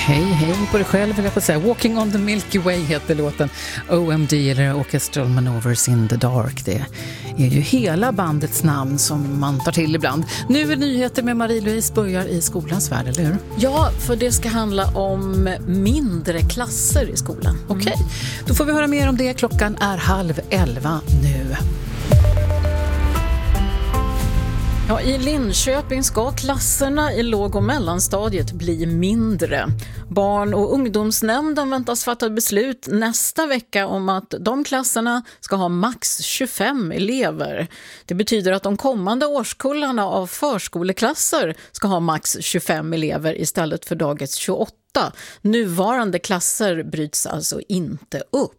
Hej på dig själv vill jag få säga. Walking on the Milky Way heter låten. OMD eller Orchestral Maneuvers in the Dark. Det är ju hela bandets namn som man tar till ibland. Nu är nyheter med Marie-Louise börjar i skolans värld, eller hur? Ja, för det ska handla om mindre klasser i skolan. Okej, då får vi höra mer om det. Klockan är 10:30 nu. Ja, i Linköping ska klasserna i låg- och mellanstadiet bli mindre. Barn- och ungdomsnämnden väntas fatta beslut nästa vecka om att de klasserna ska ha max 25 elever. Det betyder att de kommande årskullarna av förskoleklasser ska ha max 25 elever istället för dagens 28. Nuvarande klasser bryts alltså inte upp.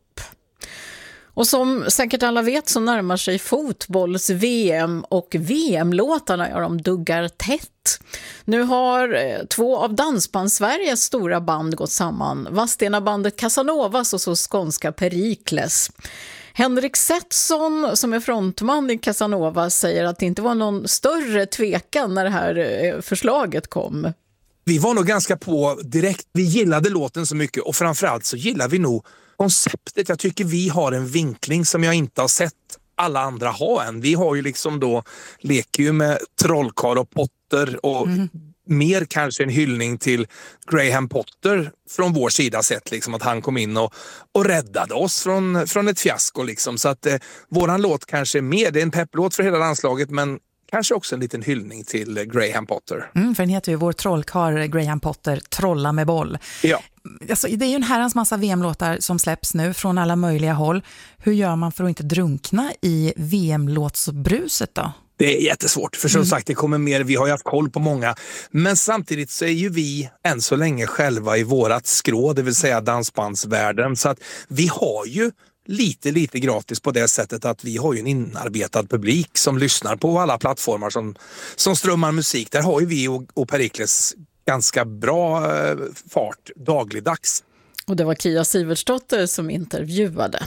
Och som säkert alla vet så närmar sig fotbolls-VM och VM-låtarna, ja, de duggar tätt. Nu har 2 av Dansband-Sveriges stora band gått samman. Vadstena-bandet Casanovas och så skånska Perikles. Henrik Setson som är frontman i Casanova säger att det inte var någon större tvekan när det här förslaget kom. Vi var nog ganska på direkt. Vi gillade låten så mycket och framförallt så gillar vi nog konceptet. Jag tycker vi har en vinkling som jag inte har sett alla andra ha än. Vi har ju liksom då leker ju med trollkarl och Potter och mer kanske en hyllning till Graham Potter från vår sida sett liksom att han kom in och räddade oss från ett fiasko liksom. Så att våran låt kanske är mer, det är en pepplåt för hela landslaget men kanske också en liten hyllning till Graham Potter. För den heter ju vår trollkarl Graham Potter, Trolla med boll. Ja. Alltså, det är ju en herrans massa VM-låtar som släpps nu från alla möjliga håll. Hur gör man för att inte drunkna i VM-låtsbruset då? Det är jättesvårt, för som sagt det kommer mer, vi har ju haft koll på många. Men samtidigt så är ju vi än så länge själva i vårat skrå, det vill säga dansbandsvärlden. Så att vi har ju lite gratis på det sättet att vi har ju en inarbetad publik som lyssnar på alla plattformar som strömmar musik. Där har ju vi och Perikles ganska bra fart dagligdags. Och det var Kia Sivertsdotter som intervjuade.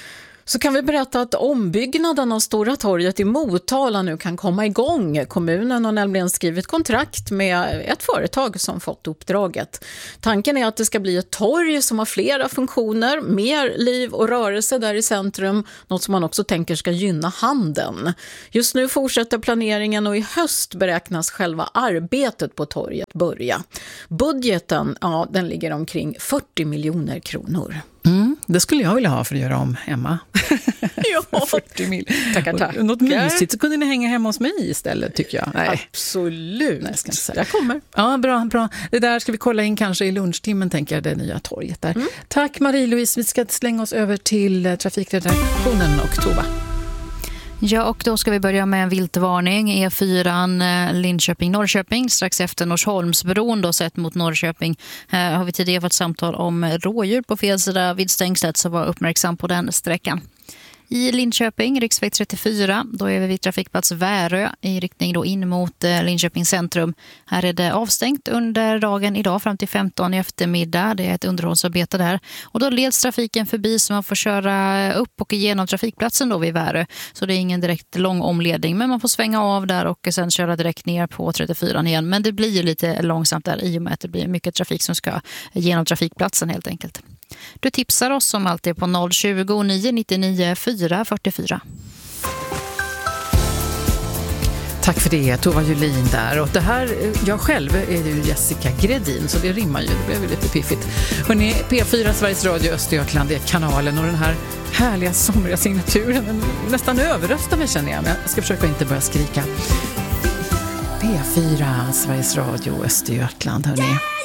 Så kan vi berätta att ombyggnaden av Stora torget i Motala nu kan komma igång. Kommunen har nämligen skrivit kontrakt med ett företag som fått uppdraget. Tanken är att det ska bli ett torg som har flera funktioner, mer liv och rörelse där i centrum, något som man också tänker ska gynna handeln. Just nu fortsätter planeringen och i höst beräknas själva arbetet på torget börja. Budgeten, ja, den ligger omkring 40 miljoner kronor. Det skulle jag vilja ha för att göra om hemma. Ja, 40 mil. Tackar. Något mysigt så kunde ni hänga hemma hos mig istället tycker jag. Nej. Absolut. Nej, ska inte säga. Jag kommer. Ja, bra. Det där ska vi kolla in kanske i lunchtimmen tänker jag, det nya torget där. Tack Marie-Louise, vi ska slänga oss över till trafikredaktionen och Tova. Ja, och då ska vi börja med en viltvarning. E4 Linköping-Norrköping strax efter Norsholmsbron då, sett mot Norrköping. Här har vi tidigare fått samtal om rådjur på fel sida vid stängslet, så var uppmärksam på den sträckan. I Linköping, riksväg 34, då är vi vid trafikplats Värö i riktning då in mot Linköping centrum. Här är det avstängt under dagen idag fram till 15 i eftermiddag. Det är ett underhållsarbete där. Och då leds trafiken förbi så man får köra upp och igenom trafikplatsen då vid Värö. Så det är ingen direkt lång omledning, men man får svänga av där och sen köra direkt ner på 34 igen. Men det blir ju lite långsamt där i och med att det blir mycket trafik som ska genom trafikplatsen helt enkelt. Du tipsar oss som alltid på 020 999 444. Tack för det, Tova Julin där. Och det här, jag själv är ju Jessica Gredin, så det rimmar ju, det blev ju lite piffigt. Hörrni, P4 Sveriges Radio Östergötland är kanalen och den här härliga somriga signaturen nästan överröstar mig känner jag, men jag ska försöka inte börja skrika. P4 Sveriges Radio Östergötland, hörni.